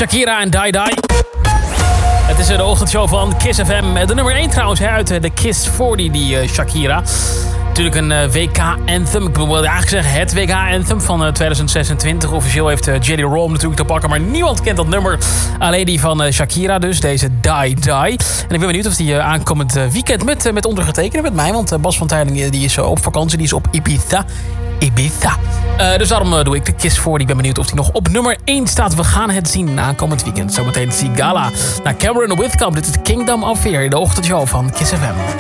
Shakira en Die Die. Het is de ochtendshow van Kiss FM. De nummer 1 trouwens uit de Kiss 40, die Shakira. Natuurlijk een WK-anthem. Ik wil eigenlijk zeggen het WK-anthem van 2026. Officieel heeft Jelly Roll natuurlijk te pakken. Maar niemand kent dat nummer. Alleen die van Shakira dus. Deze Die Die. En ik ben benieuwd of die aankomend weekend met ondergetekende met mij. Want Bas van Tijling die is op vakantie. Die is op Ibiza. Dus daarom doe ik de Kiss 40. Ik ben benieuwd of die nog op nummer 1 staat. We gaan het zien aankomend weekend. Zometeen Sigala naar Cameron Whitcomb. Dit is Kingdom of Fear. De ochtendshow van Kiss FM.